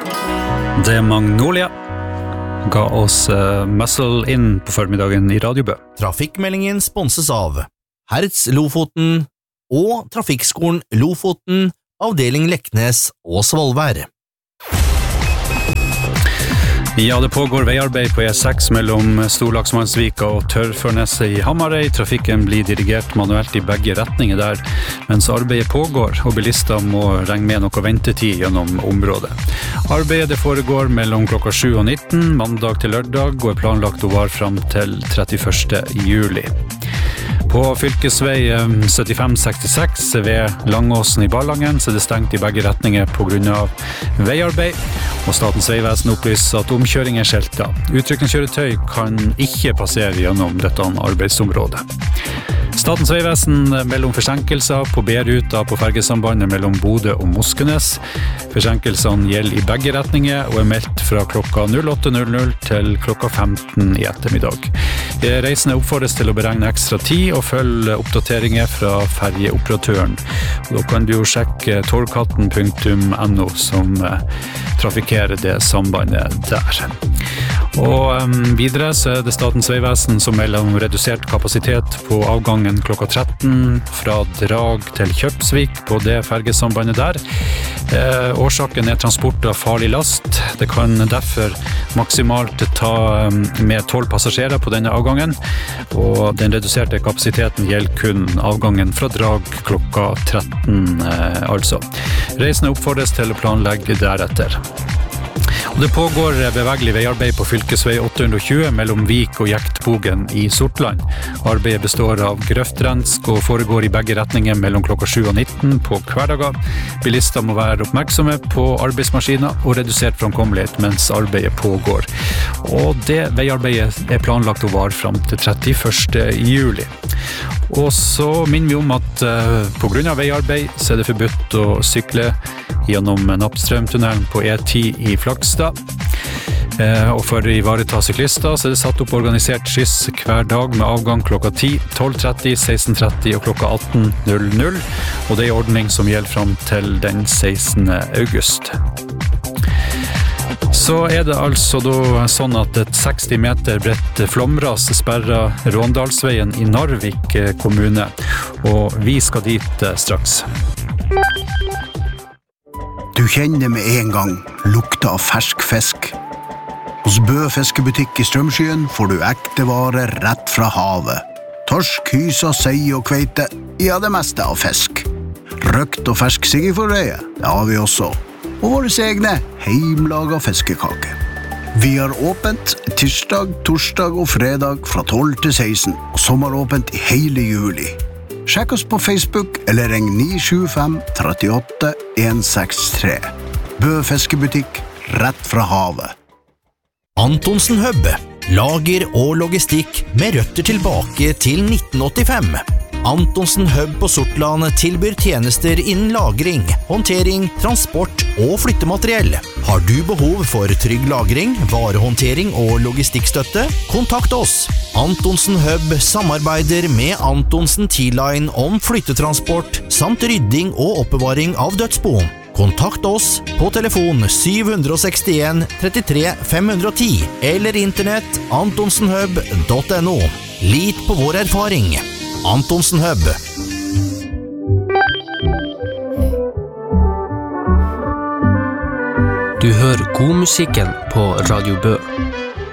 Det Magnolia ga oss Muscle inn på formiddagen i Radio Bø. Trafikkmeldingen sponses av Hertz Lofoten og Trafikkskolen Lofoten, avdeling Leknes og Svolvær. Ja, det pågår veiarbeid på E6 mellom Storlaksmannsvika og Tørrførneset i Hamarøy. Trafikken blir dirigert manuelt i begge retninger der, mens arbeidet pågår, og bilister må regne med noe ventetid gjennom området. Arbeidet det foregår mellom klokka 7 og 19, mandag til lørdag, og er planlagt å vare frem til 31. juli. På fylkesvei 7566 ved Langåsen i Ballangen så er det stengt i begge retninger på grunn av veiarbeid, og Statens vegvesen opplyser at omkjøring er skjeltet. Utrykningskjøretøy kan ikke passere gjennom dette arbeidsområdet. Statens vegvesen mellom forsinkelser på B-ruta på fergesambandet mellom Bodø og Moskenes. Forsinkelsene gjelder i begge retninger og er meldt fra klokka 08.00 til klokka 15 i ettermiddag. Reisende oppfordres til å beregne ekstra tid og følge oppdateringer fra fergeoperatøren. Da kan du jo sjekke torkatten.no som trafikerer det sambandet der. Og videre så er det Statens vegvesen som melder om redusert kapasitet på avgangen klokka 13 fra Drag til Kjøpsvik på det fergesambandet der. Årsaken er transport av farlig last. Det kan derfor maksimalt ta med 12 passasjerer på denne avgangen, og den reduserte kapasiteten gjelder kun avgangen fra Drag klokka 13 altså. Reisende oppfordres til å planlegge deretter. Og det pågår bevegelig veiarbeid på fylkesvei 820 mellom Vik og Jektbogen i Sortland. Arbeidet består av grøftrensk og foregår i begge retninger mellom klokka 7 og 19 på hverdager. Bilister må være oppmerksomme på arbeidsmaskiner og redusert framkommelighet mens arbeidet pågår. Og det veiarbeidet er planlagt å vare frem til 31. juli. Og så minner vi om at på grunn av veiarbeid så er det forbudt å sykle gjennom Nappstrømtunnelen på E10 i Flakstad. Og for å ivareta syklister så er det satt opp organisert skyss hver dag med avgang klokka 10, 12.30, 16.30 og klokka 18.00. Og det er en ordning som gjelder frem til den 16. august. Så er det altså da sånn at et 60 meter bredt flomras sperrer Råndalsveien i Narvik kommune, og vi skal dit straks. Du kjenner med en gang lukta av fersk fisk. Hos Bø fiskebutikk i Strømskyen får du ekte varer rett fra havet. Torsk, hysa, sei og kveite, ja det meste av fisk. Røkt og fersk siggeforreie, det har vi også. Og våre egne heimlaga fiskekake. Vi har åpent tirsdag, torsdag og fredag fra 12 til 16, og sommeråpent i hele juli. Sjekk oss på Facebook eller ring 975 38 163. Bø fiskebutikk, rett fra havet. Antonsen Hub, lager og logistikk med røtter tilbake til 1985. Antonsen Hub på Sortland tilbyr tjenester innen lagring, håndtering, transport og flyttemateriell. Har du behov for trygg lagring, varehåndtering og logistikkstøtte? Kontakt oss. Antonsen Hub samarbeider med Antonsen T-Line om flyttetransport samt rydding og oppbevaring av dødsbo. Kontakt oss på telefon 761 33 510 eller internett antonsenhub.no. Lit på vår erfaring. Antonsen Hub. Du hører god musikken på Radio Bø.